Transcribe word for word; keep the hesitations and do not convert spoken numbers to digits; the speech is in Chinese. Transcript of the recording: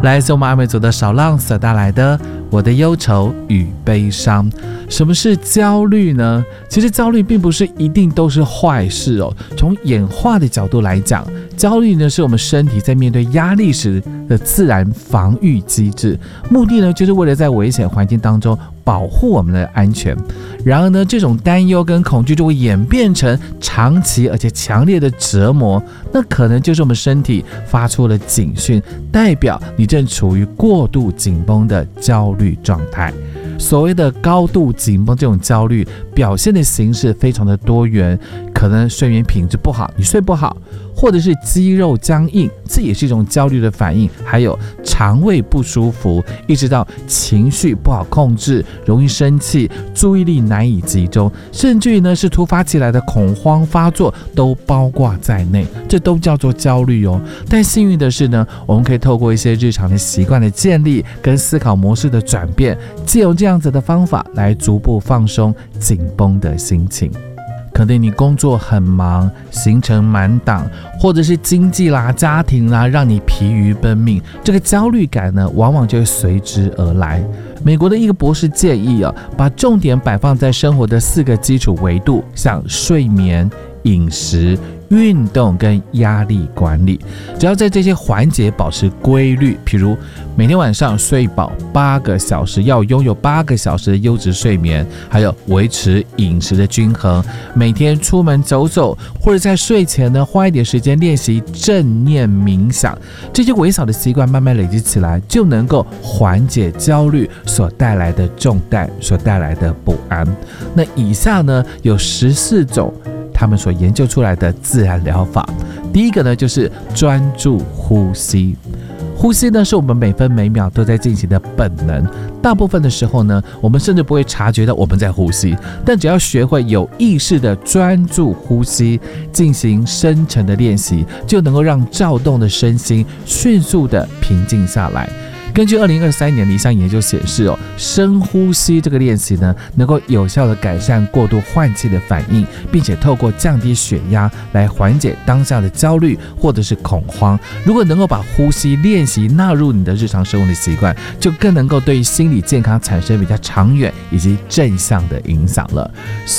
来自我们阿美族的少浪所带来的我的忧愁与悲伤。什么是焦虑呢？其实焦虑并不是一定都是坏事哦。从演化的角度来讲，焦虑呢是我们身体在面对压力时的自然防御机制，目的呢就是为了在危险环境当中保护我们的安全。然而呢，这种担忧跟恐惧就会演变成长期而且强烈的折磨，那可能就是我们身体发出了警讯，代表你正处于过度紧绷的焦虑状态。所谓的高度紧绷这种焦虑表现的形式非常的多元，可能睡眠品质不好，你睡不好，或者是肌肉僵硬，这也是一种焦虑的反应，还有肠胃不舒服，一直到情绪不好控制，容易生气，注意力难以集中，甚至于呢是突发起来的恐慌发作都包括在内，这都叫做焦虑哦。但幸运的是呢，我们可以透过一些日常的习惯的建立跟思考模式的转变，借由这样子的方法来逐步放松紧绷的心情。可能你工作很忙，行程满档，或者是经济啦、家庭啦，让你疲于奔命，这个焦虑感呢，往往就会随之而来。美国的一个博士建议啊，把重点摆放在生活的四个基础维度，像睡眠、饮食、运动跟压力管理，只要在这些环节保持规律，譬如每天晚上睡饱八个小时，要拥有八个小时的优质睡眠，还有维持饮食的均衡，每天出门走走，或者在睡前呢花一点时间练习正念冥想，这些微小的习惯慢慢累积起来，就能够缓解焦虑所带来的重担，所带来的不安。那以下呢有十四种他们所研究出来的自然疗法。第一个呢就是专注呼吸。呼吸呢是我们每分每秒都在进行的本能，大部分的时候呢我们甚至不会察觉到我们在呼吸，但只要学会有意识的专注呼吸，进行深层的练习，就能够让躁动的身心迅速的平静下来。根据二零二三年的一项研究显示哦，深呼吸这个练习呢，能够有效的改善过度换气的反应，并且透过降低血压来缓解当下的焦虑或者是恐慌。如果能够把呼吸练习纳入你的日常生活的习惯，就更能够对于心理健康产生比较长远以及正向的影响了。